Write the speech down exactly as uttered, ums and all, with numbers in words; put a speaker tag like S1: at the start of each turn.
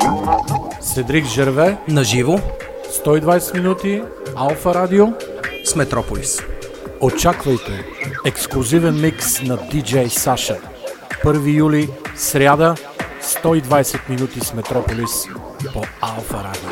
S1: Седрик Жерве
S2: на живо
S1: сто и двайсет минути Алфа Радио
S2: с Метрополис.
S1: Очаквайте ексклузивен микс на диджей Саша. първи юли, сряда, сто и двайсет минути с Метрополис по Алфа Радио.